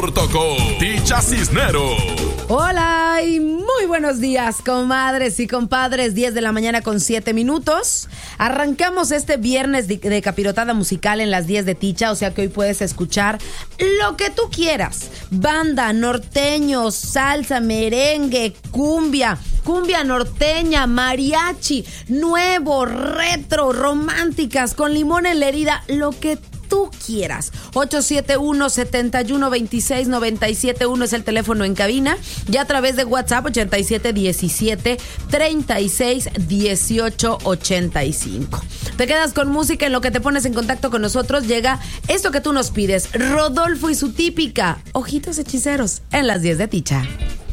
corto con Ticha Cisneros. Hola y muy buenos días, comadres y compadres. 10 de la mañana con 7 minutos. Arrancamos este viernes de capirotada musical en las 10 de Ticha, o sea que hoy puedes escuchar lo que tú quieras. Banda, norteño, salsa, merengue, cumbia norteña, mariachi, nuevo, retro, románticas, con limón en la herida, lo que tú quieras. 871-7126-971 es el teléfono en cabina, y a través de WhatsApp 8717-361885. Te quedas con música en lo que te pones en contacto con nosotros. Llega esto que tú nos pides, Rodolfo y su típica Ojitos Hechiceros en las 10 de Ticha.